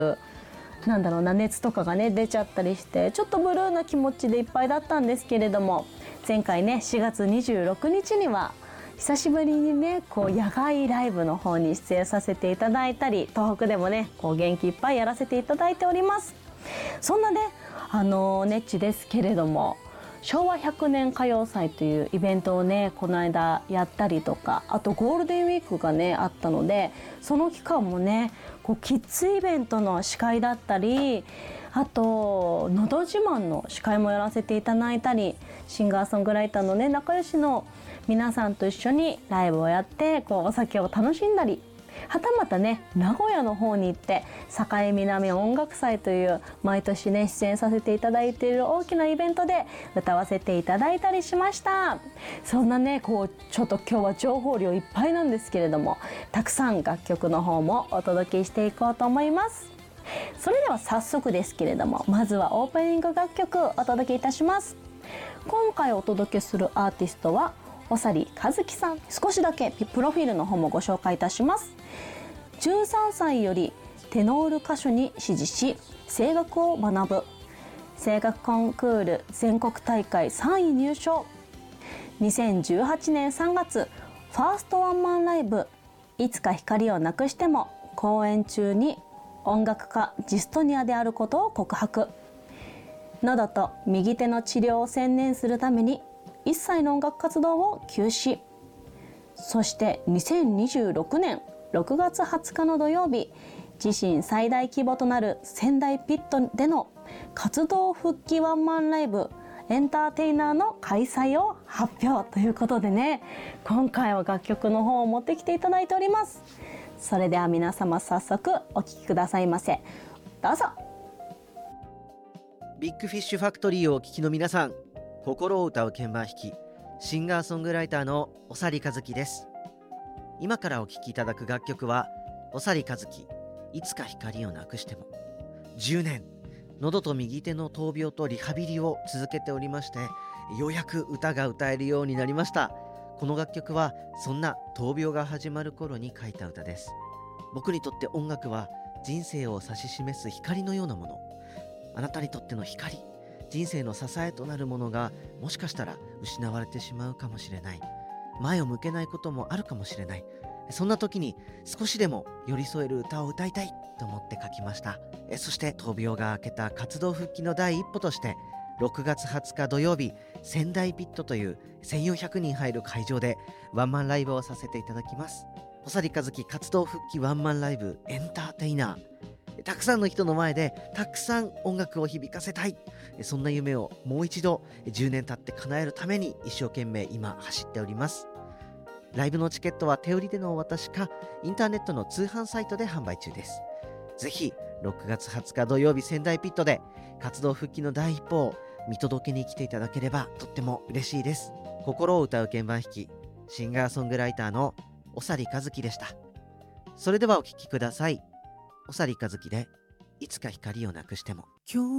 なんだろうな、熱とかがね出ちゃったりして、ちょっとブルーな気持ちでいっぱいだったんですけれども、前回ね4月26日には久しぶりにね野外ライブの方に出演させていただいたり、東北でもね元気いっぱいやらせていただいております。そんなねネッチですけれども、昭和100年歌謡祭というイベントをねこの間やったりとか、あとゴールデンウィークがねあったので、その期間もねキッズイベントの司会だったり、あとのど自慢の司会もやらせていただいたり、シンガーソングライターのね仲良しの皆さんと一緒にライブをやってお酒を楽しんだり、はたまたね名古屋の方に行って栄南音楽祭という毎年ね出演させていただいている大きなイベントで歌わせていただいたりしました。そんなねちょっと今日は情報量いっぱいなんですけれども、たくさん楽曲の方もお届けしていこうと思います。それでは早速ですけれども、まずはオープニング楽曲をお届けいたします。今回お届けするアーティストは長利和樹さん。少しだけプロフィールの方もご紹介いたします。13歳よりテノール歌手に師事し声楽を学ぶ。声楽コンクール全国大会3位入賞。2018年3月ファーストワンマンライブいつか光をなくしても公演中に音楽家ジストニアであることを告白。喉と右手の治療を専念するために一切の音楽活動を休止。そして2026年6月20日の土曜日、自身最大規模となる仙台ピットでの活動復帰ワンマンライブエンターテイナーの開催を発表ということでね、今回は楽曲の方を持ってきていただいております。それでは皆様早速お聴きくださいませ。どうぞ。 ビッグフィッシュファクトリーをお聴きの皆さん、心を歌う鍵盤弾きシンガーソングライターの長利和樹です。今からお聴きいただく楽曲は長利和樹いつか光をなくしても。10年喉と右手の闘病とリハビリを続けておりまして、ようやく歌が歌えるようになりました。この楽曲はそんな闘病が始まる頃に書いた歌です。僕にとって音楽は人生を指し示す光のようなもの。あなたにとっての光、人生の支えとなるものがもしかしたら失われてしまうかもしれない。前を向けないこともあるかもしれない。そんな時に少しでも寄り添える歌を歌いたいと思って書きました。そして闘病が明けた活動復帰の第一歩として6月20日土曜日、仙台ピットという1400人入る会場でワンマンライブをさせていただきます。長利和樹活動復帰ワンマンライブエンターテイナー。たくさんの人の前でたくさん音楽を響かせたい、そんな夢をもう一度10年経って叶えるために一生懸命今走っております。ライブのチケットは手売りでのお渡しかインターネットの通販サイトで販売中です。ぜひ6月20日土曜日仙台ピットで活動復帰の第一歩を見届けに来ていただければとっても嬉しいです。心を歌う鍵盤弾きシンガーソングライターの長利和樹でした。それではお聴きください。長利和樹でいつか光をなくしても。